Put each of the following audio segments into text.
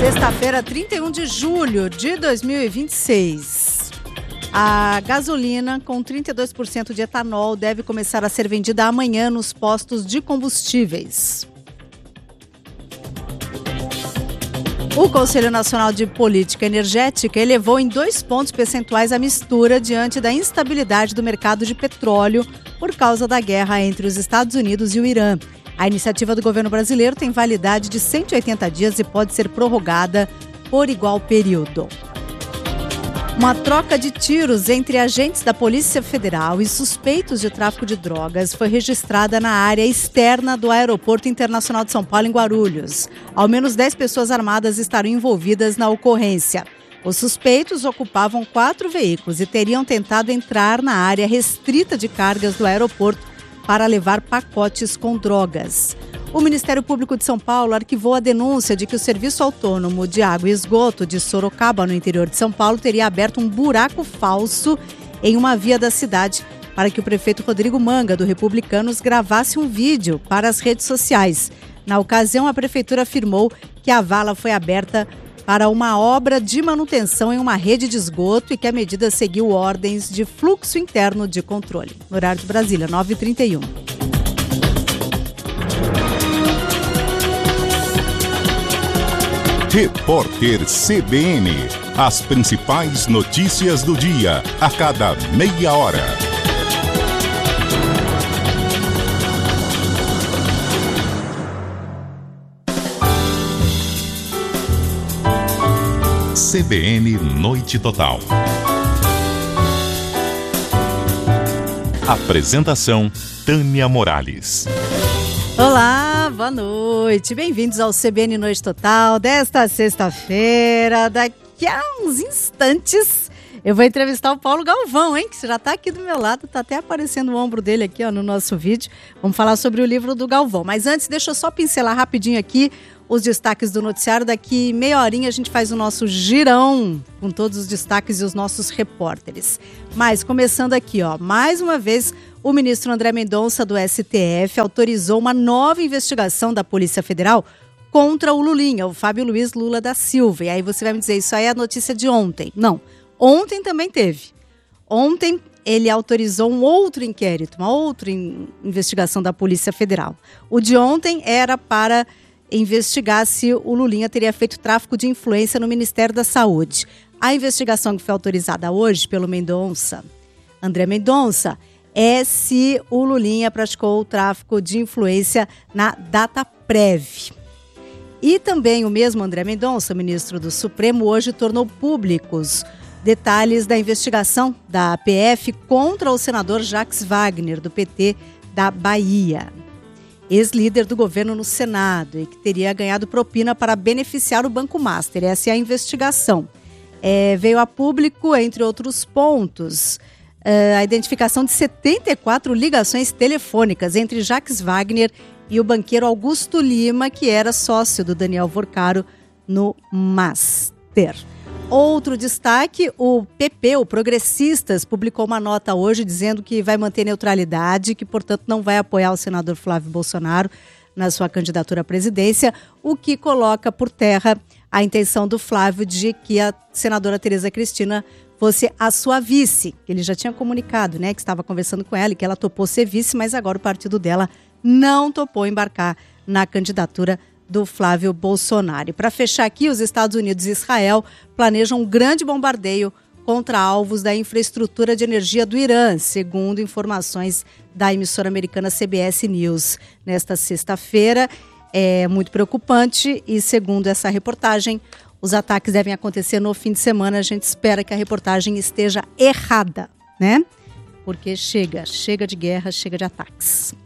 Sexta-feira, 31 de julho de 2026. A gasolina com 32% de etanol deve começar a ser vendida amanhã nos postos de combustíveis. O Conselho Nacional de Política Energética elevou em 2 pontos percentuais a mistura diante da instabilidade do mercado de petróleo por causa da guerra entre os Estados Unidos e o Irã. A iniciativa do governo brasileiro tem validade de 180 dias e pode ser prorrogada por igual período. Uma troca de tiros entre agentes da Polícia Federal e suspeitos de tráfico de drogas foi registrada na área externa do Aeroporto Internacional de São Paulo, em Guarulhos. Ao menos 10 pessoas armadas estarão envolvidas na ocorrência. Os suspeitos ocupavam 4 veículos e teriam tentado entrar na área restrita de cargas do aeroporto para levar pacotes com drogas. O Ministério Público de São Paulo arquivou a denúncia de que o Serviço Autônomo de Água e Esgoto de Sorocaba, no interior de São Paulo, teria aberto um buraco falso em uma via da cidade para que o prefeito Rodrigo Manga, do Republicanos, gravasse um vídeo para as redes sociais. Na ocasião, a prefeitura afirmou que a vala foi aberta para uma obra de manutenção em uma rede de esgoto e que a medida seguiu ordens de fluxo interno de controle. Horário de Brasília, 9h31. Repórter CBN. As principais notícias do dia, a cada meia hora. CBN Noite Total. Apresentação: Tânia Morales. Olá, boa noite. Bem-vindos ao CBN Noite Total desta sexta-feira. Daqui a uns instantes eu vou entrevistar o Paulo Galvão, hein? Que já está aqui do meu lado, está até aparecendo o ombro dele aqui, ó, no nosso vídeo. Vamos falar sobre o livro do Galvão. Mas antes, deixa eu só pincelar rapidinho aqui os destaques do noticiário. Daqui meia horinha a gente faz o nosso girão com todos os destaques e os nossos repórteres. Mas começando aqui, ó, mais uma vez o ministro André Mendonça do STF autorizou uma nova investigação da Polícia Federal contra o Lulinha, o Fábio Luiz Lula da Silva. E aí você vai me dizer, isso aí é a notícia de ontem. Não, ontem também teve. Ontem ele autorizou um outro inquérito, uma outra investigação da Polícia Federal. O de ontem era para investigar se o Lulinha teria feito tráfico de influência no Ministério da Saúde. A investigação que foi autorizada hoje pelo Mendonça, André Mendonça, é se o Lulinha praticou o tráfico de influência na Dataprev. E também o mesmo André Mendonça, ministro do Supremo, hoje tornou públicos detalhes da investigação da PF contra o senador Jacques Wagner, do PT da Bahia, ex-líder do governo no Senado e que teria ganhado propina para beneficiar o Banco Master. Essa é a investigação. Veio a público, entre outros pontos, a identificação de 74 ligações telefônicas entre Jacques Wagner e o banqueiro Augusto Lima, que era sócio do Daniel Vorcaro no Master. Outro destaque, o PP, o Progressistas, publicou uma nota hoje dizendo que vai manter neutralidade, que, portanto, não vai apoiar o senador Flávio Bolsonaro na sua candidatura à presidência, o que coloca por terra a intenção do Flávio de que a senadora Tereza Cristina fosse a sua vice. Ele já tinha comunicado, né, que estava conversando com ela e que ela topou ser vice, mas agora o partido dela não topou embarcar na candidatura do Flávio Bolsonaro. Para fechar aqui, os Estados Unidos e Israel planejam um grande bombardeio contra alvos da infraestrutura de energia do Irã, segundo informações da emissora americana CBS News. Nesta sexta-feira, é muito preocupante e, segundo essa reportagem, os ataques devem acontecer no fim de semana. A gente espera que a reportagem esteja errada, né? Porque chega de guerra, chega de ataques.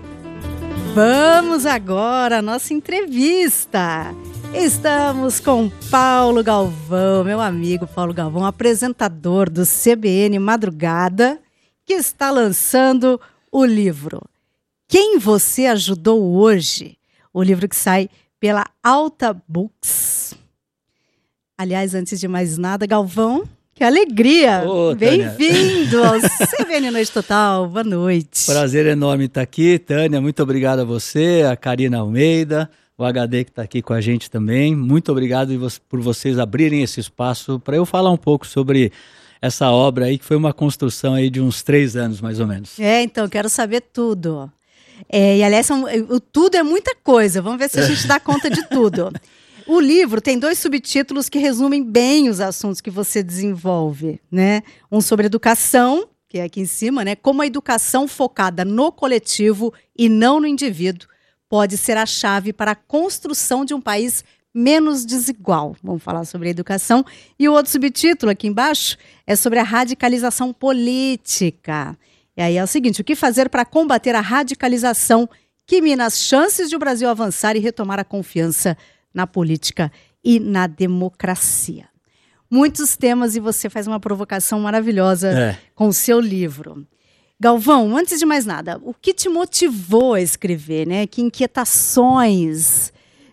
Vamos agora à nossa entrevista. Estamos com Paulo Galvão, meu amigo Paulo Galvão, apresentador do CBN Madrugada, que está lançando o livro Quem Você Ajudou Hoje? O livro que sai pela Alta Books. Aliás, antes de mais nada, Galvão, que alegria! Bem-vindo ao CBN Noite Total, boa noite. Prazer enorme estar aqui, Tânia, muito obrigado a você, a Karina Almeida, o HD que está aqui com a gente também. Muito obrigado por vocês abrirem esse espaço para eu falar um pouco sobre essa obra aí, que foi uma construção aí de uns 3 anos, mais ou menos. Então, quero saber tudo. E aliás, o tudo é muita coisa. Vamos ver se a gente dá conta de tudo. O livro tem 2 subtítulos que resumem bem os assuntos que você desenvolve, né? Um sobre educação, que é aqui em cima, né? Como a educação focada no coletivo e não no indivíduo pode ser a chave para a construção de um país menos desigual. Vamos falar sobre a educação. E o outro subtítulo aqui embaixo é sobre a radicalização política. E aí é o seguinte: o que fazer para combater a radicalização que mina as chances de o Brasil avançar e retomar a confiança na política e na democracia. Muitos temas, e você faz uma provocação maravilhosa com o seu livro. Galvão, antes de mais nada, o que te motivou a escrever, né? Que inquietações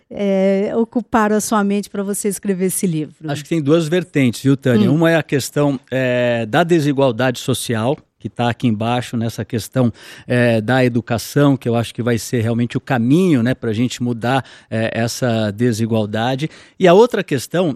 ocuparam a sua mente para você escrever esse livro? Acho que tem 2 vertentes, viu, Tânia? Uma é a questão da desigualdade social, que está aqui embaixo, nessa questão da educação, que eu acho que vai ser realmente o caminho, né, para a gente mudar essa desigualdade. E a outra questão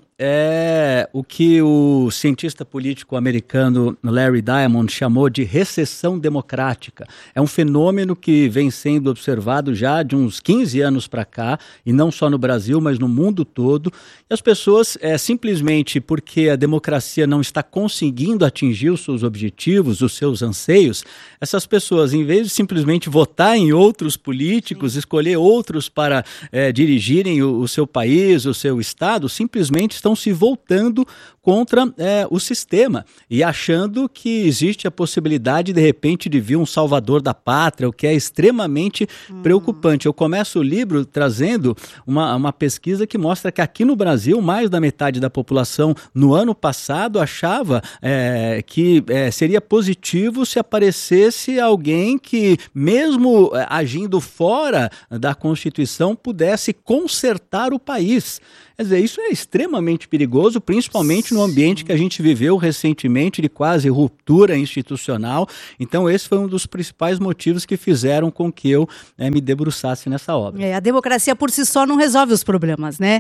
é o que o cientista político americano Larry Diamond chamou de recessão democrática. É um fenômeno que vem sendo observado já de uns 15 anos para cá, e não só no Brasil, mas no mundo todo. E as pessoas, simplesmente porque a democracia não está conseguindo atingir os seus objetivos, os seus anseios, essas pessoas, em vez de simplesmente votar em outros políticos, escolher outros para dirigirem o seu país, o seu estado, simplesmente estão se voltando contra o sistema e achando que existe a possibilidade, de repente, de vir um salvador da pátria, o que é extremamente preocupante. Eu começo o livro trazendo uma pesquisa que mostra que aqui no Brasil, mais da metade da população no ano passado achava que seria positivo se aparecesse alguém que, mesmo agindo fora da Constituição, pudesse consertar o país. Quer dizer, isso é extremamente perigoso, principalmente no ambiente que a gente viveu recentemente de quase ruptura institucional. Então, esse foi um dos principais motivos que fizeram com que eu me debruçasse nessa obra. A democracia por si só não resolve os problemas, né?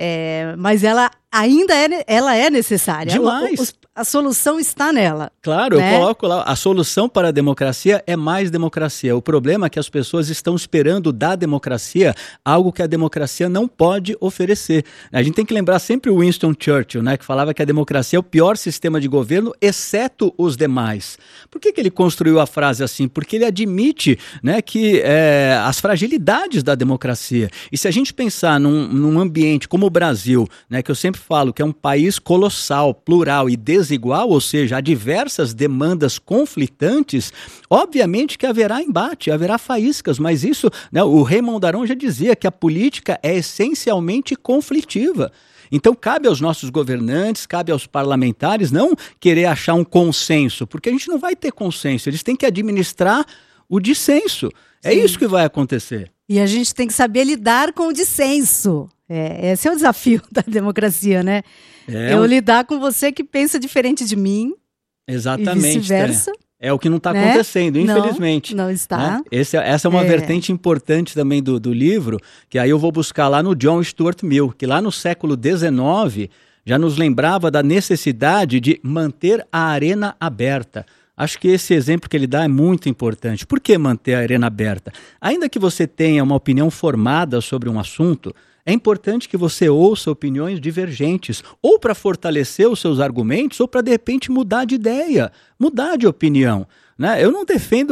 Mas ela ainda é necessária. Demais. A solução está nela. Claro, né? Eu coloco lá, a solução para a democracia é mais democracia. O problema é que as pessoas estão esperando da democracia algo que a democracia não pode oferecer. A gente tem que lembrar sempre o Winston Churchill, né, que falava que a democracia é o pior sistema de governo, exceto os demais. Por que ele construiu a frase assim? Porque ele admite, né, que as fragilidades da democracia. E se a gente pensar num ambiente como o Brasil, né, que eu sempre falo que é um país colossal, plural e desigual, ou seja, há diversas demandas conflitantes, obviamente que haverá embate, haverá faíscas, mas isso, né, o Raymond Aron já dizia que a política é essencialmente conflitiva. Então cabe aos nossos governantes, cabe aos parlamentares não querer achar um consenso, porque a gente não vai ter consenso, eles têm que administrar o dissenso. É isso que vai acontecer. E a gente tem que saber lidar com o dissenso. Esse é o desafio da democracia, né? Eu lidar com você que pensa diferente de mim. Exatamente. E vice-versa. É o que não está acontecendo, infelizmente. Não está. Né? Essa é uma vertente importante também do livro, que aí eu vou buscar lá no John Stuart Mill, que lá no século XIX já nos lembrava da necessidade de manter a arena aberta. Acho que esse exemplo que ele dá é muito importante. Por que manter a arena aberta? Ainda que você tenha uma opinião formada sobre um assunto, é importante que você ouça opiniões divergentes, ou para fortalecer os seus argumentos, ou para, de repente, mudar de ideia, mudar de opinião. Né? Eu não defendo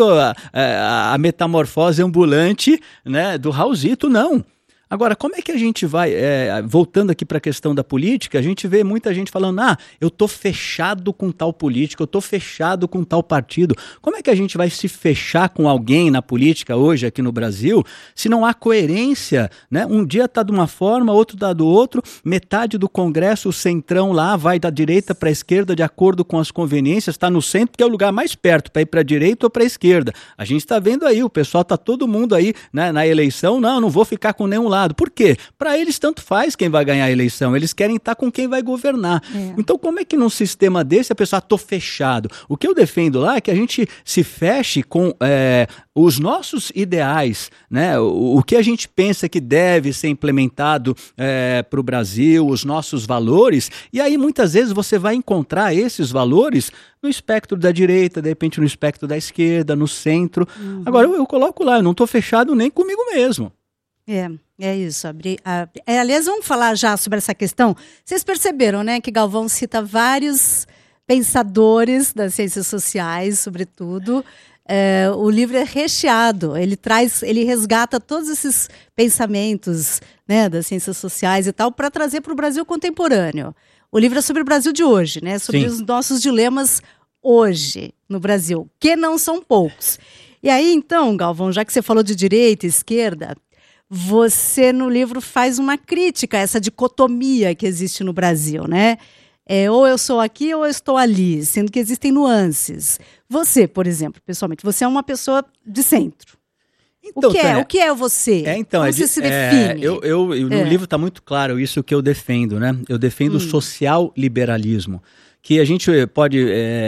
a metamorfose ambulante, né, do Raulzito, não. Agora, como é que a gente vai, voltando aqui para a questão da política, a gente vê muita gente falando, eu estou fechado com tal político, eu estou fechado com tal partido. Como é que a gente vai se fechar com alguém na política hoje aqui no Brasil, se não há coerência, né? Um dia está de uma forma, outro está do outro, metade do Congresso, o centrão lá, vai da direita para a esquerda de acordo com as conveniências, está no centro, que é o lugar mais perto, para ir para a direita ou para a esquerda. A gente está vendo aí, o pessoal está todo mundo aí, né, na eleição, não vou ficar com nenhum lado. lado. Por quê? Para eles tanto faz quem vai ganhar a eleição, eles querem estar com quem vai governar. Então como é que num sistema desse a pessoa tô fechado? O que eu defendo lá é que a gente se feche com os nossos ideais, né? O que a gente pensa que deve ser implementado para o Brasil, os nossos valores, e aí muitas vezes você vai encontrar esses valores no espectro da direita, de repente no espectro da esquerda, no centro. Agora eu coloco lá, eu não estou fechado nem comigo mesmo. É isso. Aliás, vamos falar já sobre essa questão. Vocês perceberam, né, que Galvão cita vários pensadores das ciências sociais, sobretudo. O livro é recheado, ele resgata todos esses pensamentos, né, das ciências sociais e tal, para trazer para o Brasil contemporâneo. O livro é sobre o Brasil de hoje, né, sobre os nossos dilemas hoje no Brasil, que não são poucos. E aí, então, Galvão, já que você falou de direita e esquerda, você no livro faz uma crítica a essa dicotomia que existe no Brasil, né? Ou eu sou aqui ou eu estou ali, sendo que existem nuances. Você, por exemplo, pessoalmente, você é uma pessoa de centro. Então, o que é você? Como você se define? No livro está muito claro isso que eu defendo, né? Eu defendo o social-liberalismo, que a gente pode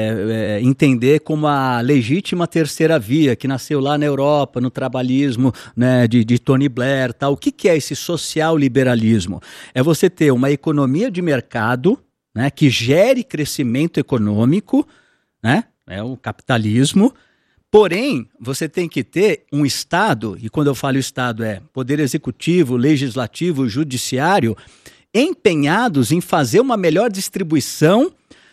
entender como a legítima terceira via, que nasceu lá na Europa, no trabalhismo, né, de Tony Blair. Tal. O que é esse social-liberalismo? É você ter uma economia de mercado, né, que gere crescimento econômico, né, o capitalismo, porém, você tem que ter um Estado, e quando eu falo Estado poder executivo, legislativo, judiciário, empenhados em fazer uma melhor distribuição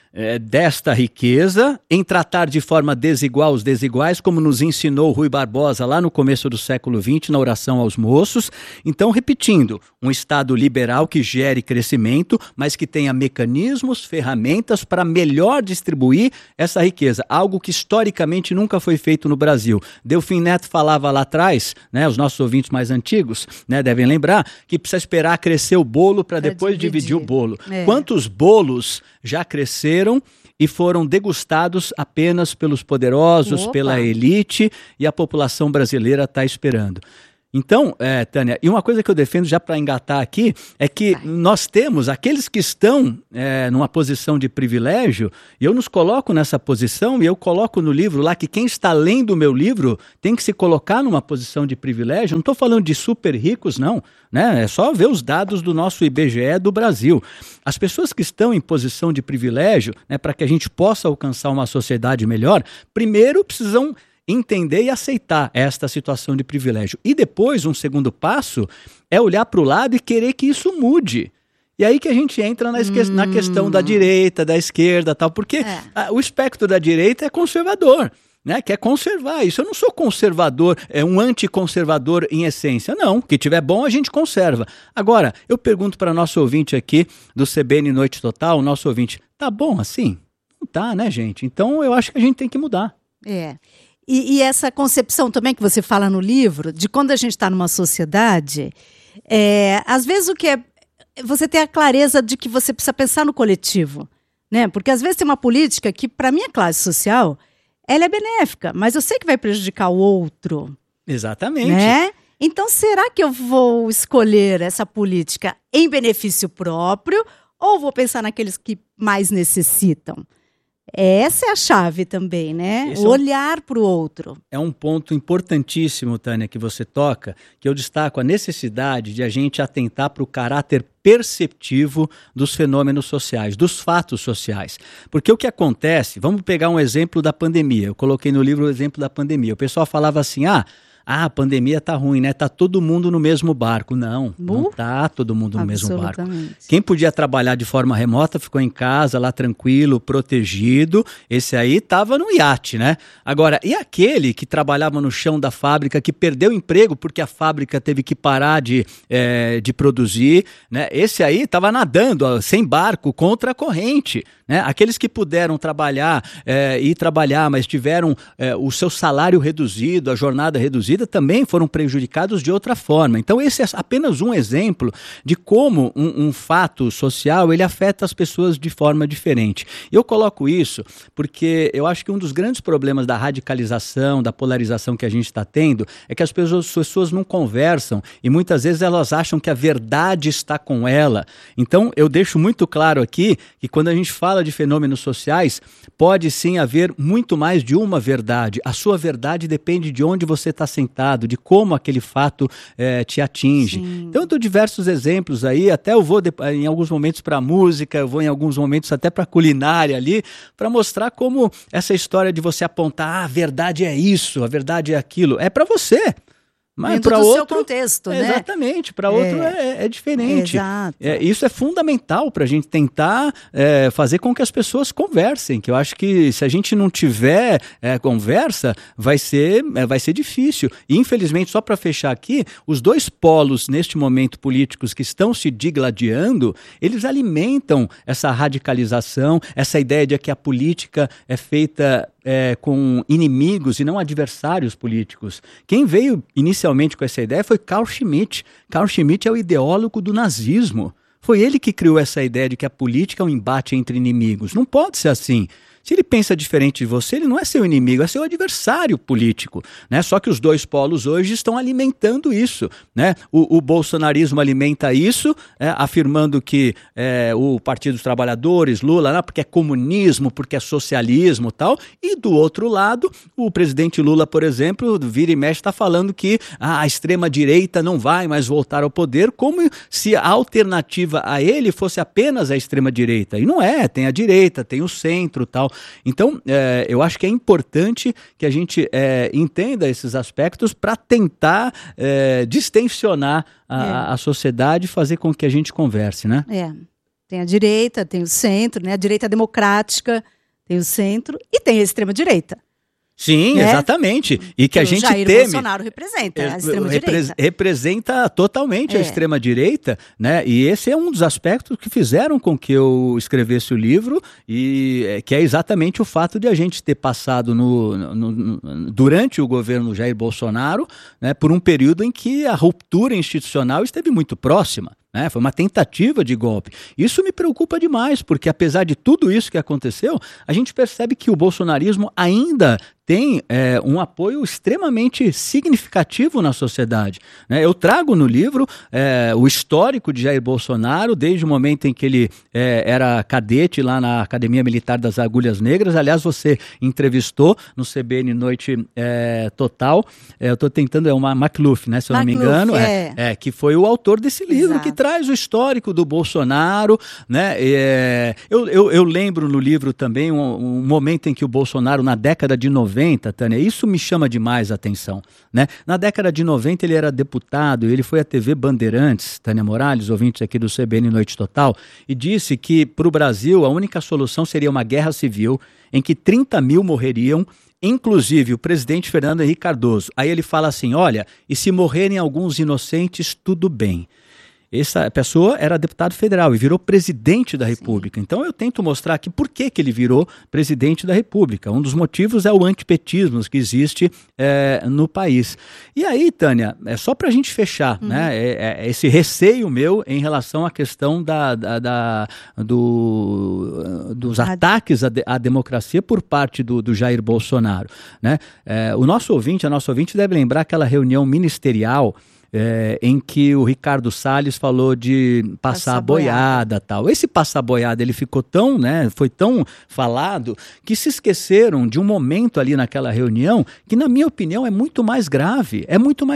desta riqueza, em tratar de forma desigual os desiguais, como nos ensinou Rui Barbosa lá no começo do século XX, na oração aos moços. Então, repetindo, um Estado liberal que gere crescimento, mas que tenha mecanismos, ferramentas para melhor distribuir essa riqueza, algo que historicamente nunca foi feito no Brasil. Delfim Neto falava lá atrás, né, os nossos ouvintes mais antigos, né, devem lembrar, que precisa esperar crescer o bolo para depois dividir o bolo. Quantos bolos já cresceram e foram degustados apenas pelos poderosos, pela elite, e a população brasileira está esperando. Então, Tânia, e uma coisa que eu defendo já para engatar aqui é que nós temos aqueles que estão numa posição de privilégio, e eu nos coloco nessa posição, e eu coloco no livro lá que quem está lendo o meu livro tem que se colocar numa posição de privilégio. Não estou falando de super ricos, não, né? É só ver os dados do nosso IBGE do Brasil. As pessoas que estão em posição de privilégio, né, para que a gente possa alcançar uma sociedade melhor, primeiro precisam entender e aceitar esta situação de privilégio. E depois, um segundo passo, é olhar para o lado e querer que isso mude. E aí que a gente entra na questão da direita, da esquerda, tal, porque o espectro da direita é conservador, né? Quer conservar isso. Eu não sou conservador, um anticonservador em essência. Não, o que tiver bom a gente conserva. Agora, eu pergunto para nosso ouvinte aqui do CBN Noite Total, o nosso ouvinte, tá bom assim? Não tá, né, gente? Então eu acho que a gente tem que mudar. E essa concepção também que você fala no livro, de quando a gente está numa sociedade, às vezes o que é você ter a clareza de que você precisa pensar no coletivo, né? Porque às vezes tem uma política que, para a minha classe social, ela é benéfica, mas eu sei que vai prejudicar o outro. Exatamente. Né? Então, será que eu vou escolher essa política em benefício próprio ou vou pensar naqueles que mais necessitam? Essa é a chave também, né? O olhar para o outro. É um ponto importantíssimo, Tânia, que você toca, que eu destaco a necessidade de a gente atentar para o caráter perceptivo dos fenômenos sociais, dos fatos sociais. Porque o que acontece, vamos pegar um exemplo da pandemia, eu coloquei no livro o exemplo da pandemia, o pessoal falava assim, a pandemia tá ruim, né? Tá todo mundo no mesmo barco. Não tá todo mundo no mesmo barco. Quem podia trabalhar de forma remota ficou em casa, lá tranquilo, protegido. Esse aí tava no iate, né? Agora, e aquele que trabalhava no chão da fábrica, que perdeu o emprego porque a fábrica teve que parar de produzir, né? Esse aí tava nadando, sem barco, contra a corrente, né? Aqueles que puderam trabalhar, mas tiveram o seu salário reduzido, a jornada reduzida, vida também foram prejudicados de outra forma. Então esse é apenas um exemplo de como um fato social ele afeta as pessoas de forma diferente. Eu coloco isso porque eu acho que um dos grandes problemas da radicalização, da polarização que a gente está tendo é que as pessoas não conversam e muitas vezes elas acham que a verdade está com ela. Então eu deixo muito claro aqui que quando a gente fala de fenômenos sociais, pode sim haver muito mais de uma verdade. A sua verdade depende de onde você está sentado, de como aquele fato te atinge. Sim. Então eu dou diversos exemplos aí, até eu vou em alguns momentos para música, eu vou em alguns momentos até para culinária ali, para mostrar como essa história de você apontar, a verdade é isso, a verdade é aquilo, é para você. Mas para outro, seu contexto, né? Exatamente, para outro é diferente. Exato. Isso é fundamental para a gente tentar fazer com que as pessoas conversem, que eu acho que se a gente não tiver conversa, vai ser difícil. E infelizmente, só para fechar aqui, os dois polos neste momento políticos que estão se digladiando, eles alimentam essa radicalização, essa ideia de que a política é feita com inimigos e não adversários políticos. Quem veio inicialmente com essa ideia foi Carl Schmitt. Carl Schmitt é o ideólogo do nazismo. Foi ele que criou essa ideia de que a política é um embate entre inimigos. Não pode ser assim. Se ele pensa diferente de você, ele não é seu inimigo, é seu adversário político, né? Só que os dois polos hoje estão alimentando isso, né? O bolsonarismo alimenta isso, afirmando que o Partido dos Trabalhadores, Lula, porque é comunismo, porque é socialismo e tal, e do outro lado, o presidente Lula, por exemplo, vira e mexe, está falando que a extrema-direita não vai mais voltar ao poder, como se a alternativa a ele fosse apenas a extrema-direita. E não é, tem a direita, tem o centro e tal. Então, eu acho que é importante que a gente entenda esses aspectos para tentar distensionar a sociedade e fazer com que a gente converse, né? Tem a direita, tem o centro, né? A direita democrática, tem o centro e tem a extrema-direita. Sim, exatamente. E que a gente Jair teme. Bolsonaro representa a extrema-direita. Representa totalmente a extrema-direita, né? E esse é um dos aspectos que fizeram com que eu escrevesse o livro, e que é exatamente o fato de a gente ter passado durante o governo Jair Bolsonaro, né, por um período em que a ruptura institucional esteve muito próxima. Foi uma tentativa de golpe. Isso me preocupa demais, porque apesar de tudo isso que aconteceu, a gente percebe que o bolsonarismo ainda tem um apoio extremamente significativo na sociedade, né? Eu trago no livro o histórico de Jair Bolsonaro, desde o momento em que ele era cadete lá na Academia Militar das Agulhas Negras. Aliás, você entrevistou no CBN Noite Total, eu estou tentando, uma McLuff, né, se eu não me engano, que foi o autor desse livro. Exato. Que traz o histórico do Bolsonaro, né? Eu lembro no livro também um momento em que o Bolsonaro, na década de 90, Tânia, isso me chama demais a atenção, né? Na década de 90 ele era deputado, ele foi à TV Bandeirantes, Tânia Morales, ouvintes aqui do CBN Noite Total, e disse que para o Brasil a única solução seria uma guerra civil em que 30 mil morreriam, inclusive o presidente Fernando Henrique Cardoso. Aí ele fala assim, olha, e se morrerem alguns inocentes, tudo bem. Essa pessoa era deputado federal e virou presidente da República. Sim. Então eu tento mostrar aqui por que ele virou presidente da República. Um dos motivos é o antipetismo que existe no país. E aí, Tânia, só para a gente fechar, né, esse receio meu em relação à questão dos ataques à democracia por parte do Jair Bolsonaro, né? A nossa ouvinte deve lembrar aquela reunião ministerial em que o Ricardo Salles falou de passar a boiada, tal. Esse passar a boiada, ele ficou tão, né, foi tão falado, que se esqueceram de um momento ali naquela reunião que, na minha opinião, é muito mais grave.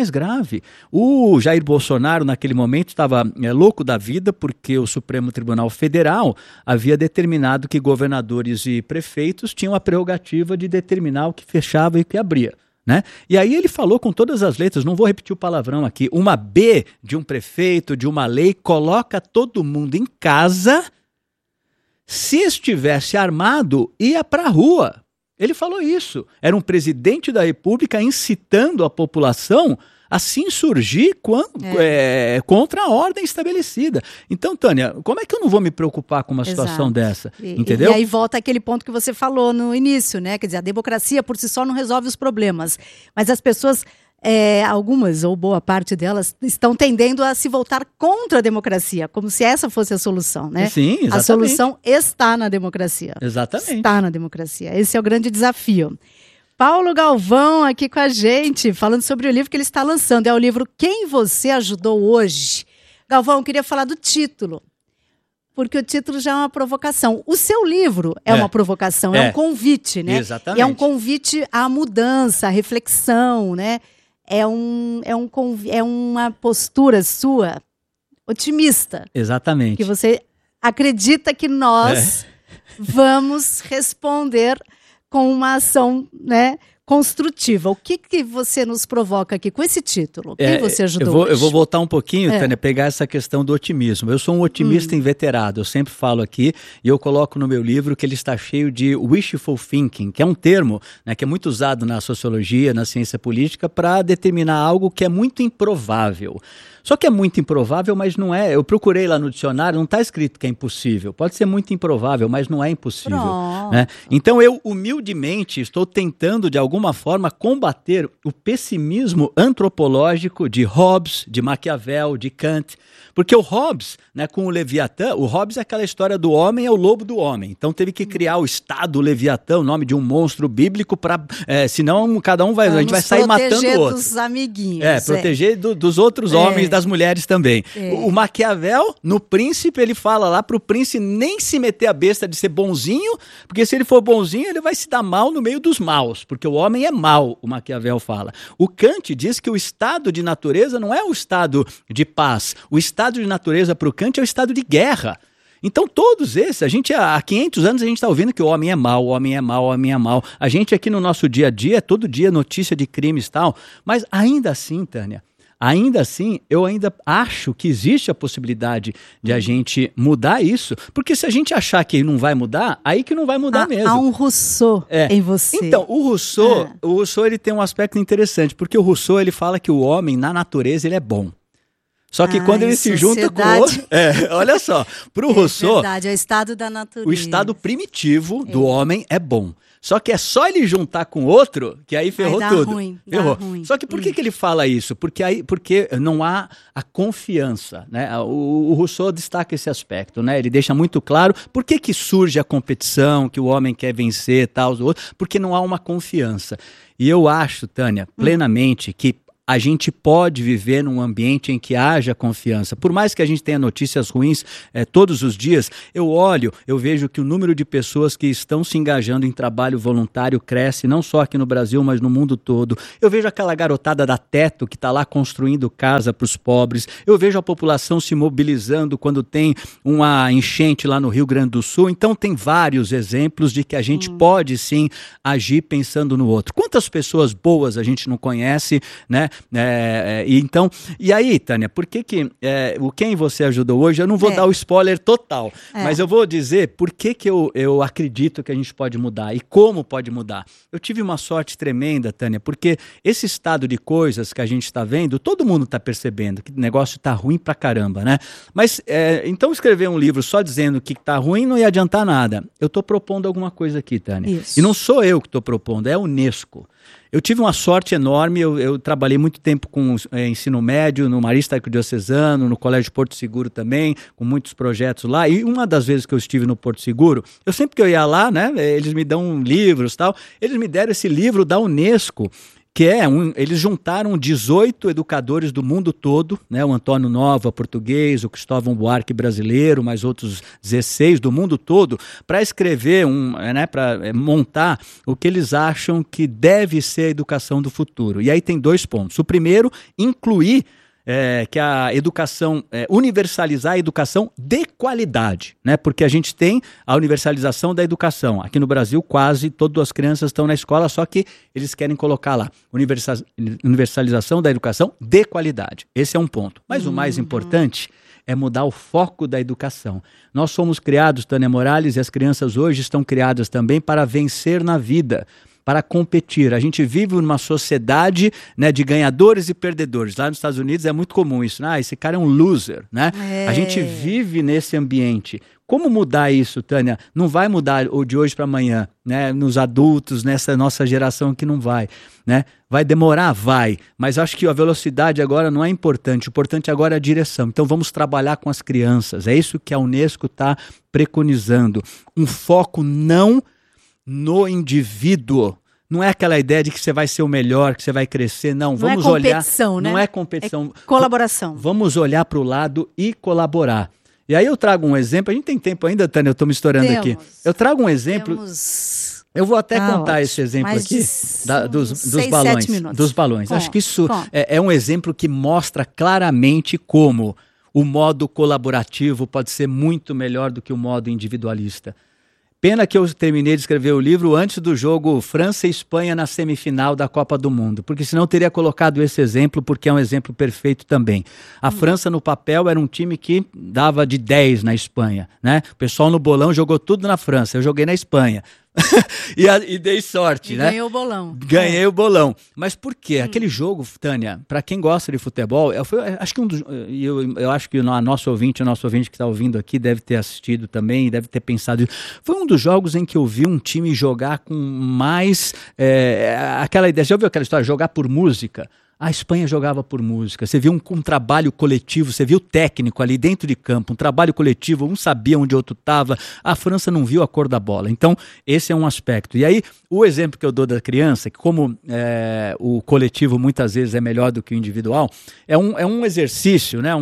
O Jair Bolsonaro, naquele momento, estava louco da vida porque o Supremo Tribunal Federal havia determinado que governadores e prefeitos tinham a prerrogativa de determinar o que fechava e o que abria. Né? E aí ele falou com todas as letras, não vou repetir o palavrão aqui, uma B de um prefeito, de uma lei, coloca todo mundo em casa, se estivesse armado, ia para a rua. Ele falou isso, era um presidente da República incitando a população a se insurgir contra a ordem estabelecida. Então, Tânia, como é que eu não vou me preocupar com uma situação dessa? Entendeu? E aí volta aquele ponto que você falou no início, né? Quer dizer, a democracia por si só não resolve os problemas, mas as pessoas algumas, ou boa parte delas, estão tendendo a se voltar contra a democracia, como se essa fosse a solução, né? Sim, exatamente. A solução está na democracia. Exatamente. Está na democracia. Esse é o grande desafio. Paulo Galvão aqui com a gente, falando sobre o livro que ele está lançando. É o livro Quem Você Ajudou Hoje. Galvão, eu queria falar do título, porque o título já é uma provocação. O seu livro é uma provocação, é um convite, né? Exatamente. E é um convite à mudança, à reflexão, né? É uma postura sua otimista. Exatamente. Que você acredita que nós vamos responder com uma ação, né, construtiva. O que você nos provoca aqui com esse título? Quem você ajudou hoje? Eu vou voltar um pouquinho, Tânia, pegar essa questão do otimismo. Eu sou um otimista inveterado, eu sempre falo aqui, e eu coloco no meu livro que ele está cheio de wishful thinking, que é um termo, né, que é muito usado na sociologia, na ciência política, para determinar algo que é muito improvável. Só que é muito improvável, mas não é. Eu procurei lá no dicionário, não está escrito que é impossível. Pode ser muito improvável, mas não é impossível. Né? Então eu, humildemente, estou tentando, de alguma forma, combater o pessimismo antropológico de Hobbes, de Maquiavel, de Kant. Porque o Hobbes, né, com o Leviatã, o Hobbes é aquela história do homem é o lobo do homem. Então teve que criar o Estado Leviatã, o nome de um monstro bíblico, para senão cada um a gente vai sair matando o outro. Proteger dos amiguinhos. Proteger dos outros homens, das mulheres também. O Maquiavel, no Príncipe, ele fala lá pro príncipe nem se meter a besta de ser bonzinho, porque se ele for bonzinho, ele vai se dar mal no meio dos maus, porque o homem é mau, o Maquiavel fala. O Kant diz que o estado de natureza não é o estado de paz, o estado de natureza para o Kant é o estado de guerra. Então todos esses, há 500 anos a gente está ouvindo que o homem é mau, o homem é mau, o homem é mau. A gente aqui no nosso dia a dia, todo dia notícia de crimes e tal, mas ainda assim, Tânia, eu ainda acho que existe a possibilidade de a gente mudar isso, porque se a gente achar que não vai mudar, aí que não vai mudar mesmo. Há um Rousseau em você. Então, o Rousseau ele tem um aspecto interessante, porque o Rousseau ele fala que o homem, na natureza, ele é bom. Só que quando ele se junta com o outro... olha só, para o Rousseau... É verdade, é o estado da natureza. O estado primitivo do homem é bom. Só que é só ele juntar com outro que aí ferrou tudo. Dá ruim. Só que por que ele fala isso? Porque não há a confiança, né? O Rousseau destaca esse aspecto, né? Ele deixa muito claro por que surge a competição, que o homem quer vencer, tal, os outros, porque não há uma confiança. E eu acho, Tânia, plenamente que a gente pode viver num ambiente em que haja confiança. Por mais que a gente tenha notícias ruins todos os dias, eu vejo que o número de pessoas que estão se engajando em trabalho voluntário cresce, não só aqui no Brasil, mas no mundo todo. Eu vejo aquela garotada da Teto que está lá construindo casa para os pobres. Eu vejo a população se mobilizando quando tem uma enchente lá no Rio Grande do Sul. Então tem vários exemplos de que a gente pode sim agir pensando no outro. Quantas pessoas boas a gente não conhece, né? E aí, Tânia, por que o Quem Você Ajudou Hoje, eu não vou dar o spoiler total, mas eu vou dizer por que eu acredito que a gente pode mudar e como pode mudar. Eu tive uma sorte tremenda, Tânia, porque esse estado de coisas que a gente está vendo, todo mundo está percebendo que o negócio está ruim pra caramba, né? Mas, então escrever um livro só dizendo que está ruim não ia adiantar nada. Eu estou propondo alguma coisa aqui, Tânia. Isso. E não sou eu que estou propondo, é a Unesco. Eu tive uma sorte enorme, eu trabalhei muito tempo com ensino médio, no Marista Arquidiocesano, no Colégio Porto Seguro também, com muitos projetos lá, e uma das vezes que eu estive no Porto Seguro, sempre que eu ia lá, né, eles me dão livros e tal, eles me deram esse livro da Unesco, que eles juntaram 18 educadores do mundo todo, né, o Antônio Nova, português, o Cristóvão Buarque, brasileiro, mais outros 16 do mundo todo, para escrever, para montar o que eles acham que deve ser a educação do futuro. E aí tem 2 pontos. O primeiro, incluir que a educação, universalizar a educação de qualidade, né? Porque a gente tem a universalização da educação. Aqui no Brasil, quase todas as crianças estão na escola, só que eles querem colocar lá, universalização da educação de qualidade. Esse é um ponto. Mas o mais importante é mudar o foco da educação. Nós somos criados, Tânia Morales, e as crianças hoje estão criadas também para vencer na vida. para competir. A gente vive numa sociedade, né, de ganhadores e perdedores. Lá nos Estados Unidos é muito comum isso. Esse cara é um loser, né? A gente vive nesse ambiente. Como mudar isso, Tânia? Não vai mudar de hoje para amanhã, né? Nos adultos, nessa nossa geração que não vai, né? Vai demorar? Vai. Mas acho que a velocidade agora não é importante. O importante agora é a direção. Então vamos trabalhar com as crianças. É isso que a Unesco está preconizando. Um foco não no indivíduo. Não é aquela ideia de que você vai ser o melhor, que você vai crescer, não. Vamos olhar. Não é competição, né? Não é competição. É colaboração. Vamos olhar para o lado e colaborar. E aí eu trago um exemplo, a gente tem tempo ainda, Tânia, eu estou me estourando aqui. Eu trago um exemplo, eu vou até contar esse exemplo aqui dos balões. Dos balões. Acho que isso é um exemplo que mostra claramente como o modo colaborativo pode ser muito melhor do que o modo individualista. Pena que eu terminei de escrever o livro antes do jogo França e Espanha na semifinal da Copa do Mundo, porque senão eu teria colocado esse exemplo, porque é um exemplo perfeito também. A França no papel era um time que dava de 10 na Espanha, né? O pessoal no bolão jogou tudo na França, eu joguei na Espanha. e dei sorte, né? Ganhei o bolão. Ganhei o bolão. Mas por quê? Aquele jogo, Tânia, para quem gosta de futebol, acho que eu acho que o nosso ouvinte que está ouvindo aqui deve ter assistido também, deve ter pensado. Foi um dos jogos em que eu vi um time jogar com mais aquela ideia. Você já ouviu aquela história? Jogar por música? A Espanha jogava por música, você viu um trabalho coletivo, você viu o técnico ali dentro de campo, um trabalho coletivo, um sabia onde o outro estava, a França não viu a cor da bola. Então, esse é um aspecto. E aí, o exemplo que eu dou da criança, que como o coletivo muitas vezes é melhor do que o individual, é um exercício, né,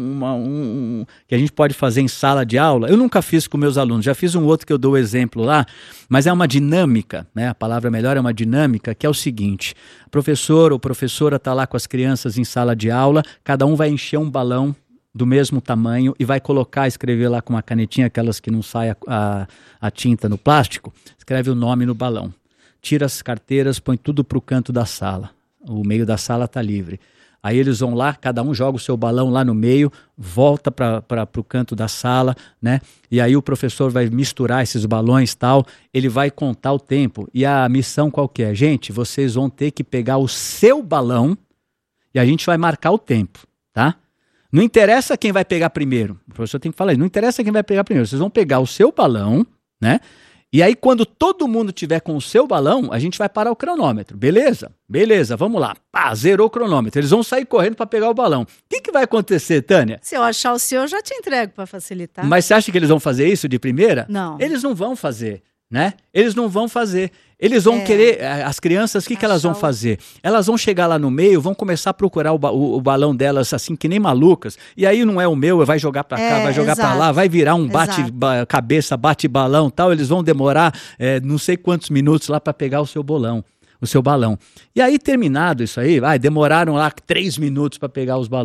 que a gente pode fazer em sala de aula. Eu nunca fiz com meus alunos, já fiz um outro que eu dou o exemplo lá, mas é uma dinâmica, né, a palavra melhor é uma dinâmica, que é o seguinte: professor ou professora está lá com as crianças em sala de aula, cada um vai encher um balão do mesmo tamanho e vai escrever lá com uma canetinha, aquelas que não sai a tinta no plástico, escreve o nome no balão. Tira as carteiras, põe tudo para o canto da sala. O meio da sala está livre. Aí eles vão lá, cada um joga o seu balão lá no meio, volta para o canto da sala, né? E aí o professor vai misturar esses balões e tal, ele vai contar o tempo. E a missão qual que é? Gente, vocês vão ter que pegar o seu balão e a gente vai marcar o tempo, tá? Não interessa quem vai pegar primeiro. O professor tem que falar isso. Não interessa quem vai pegar primeiro. Vocês vão pegar o seu balão, né? E aí, quando todo mundo tiver com o seu balão, a gente vai parar o cronômetro. Beleza? Beleza, vamos lá. Pá, zerou o cronômetro. Eles vão sair correndo para pegar o balão. O que vai acontecer, Tânia? Se eu achar o seu, eu já te entrego para facilitar. Mas você acha que eles vão fazer isso de primeira? Não. Eles não vão fazer, né? Eles não vão fazer. Eles vão querer, as crianças, o que elas vão fazer? Elas vão chegar lá no meio, vão começar a procurar o balão delas, assim, que nem malucas, e aí não é o meu, vai jogar pra cá, vai jogar pra lá, vai virar um bate-cabeça, bate-balão, tal, eles vão demorar não sei quantos minutos lá pra pegar o seu balão. E aí, terminado isso aí, demoraram lá 3 minutos pra pegar os balões.